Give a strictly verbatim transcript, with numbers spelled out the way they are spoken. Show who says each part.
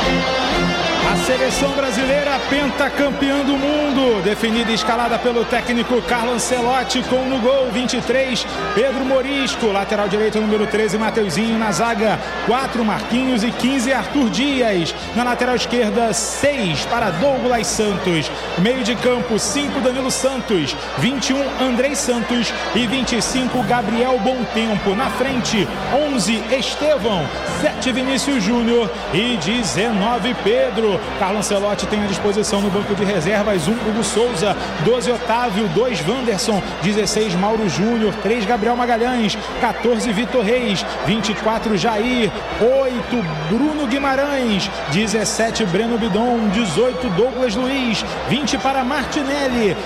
Speaker 1: A seleção brasileira, pentacampeã do mundo, definida e escalada pelo técnico Carlo Ancelotti, com no gol vinte e três, Pedro Morisco, lateral direito número treze, Mateuzinho, na zaga quatro, Marquinhos, e quinze, Arthur Dias, na lateral esquerda seis para Douglas Santos, meio de campo cinco, Danilo Santos, vinte e um, Andrei Santos e vinte e cinco, Gabriel Bontempo, na frente onze, Estevão, sete, Vinícius Júnior e dezenove, Pedro. Carlo Ancelotti tem à disposição no banco de reservas um, Hugo Souza, doze, Otávio, dois, Wanderson, dezesseis, Mauro Júnior, três, Gabriel Magalhães, quatorze, Vitor Reis, vinte e quatro, Jair, oito, Bruno Guimarães, dezessete, Breno Bidon, dezoito, Douglas Luiz, vinte para Martinelli,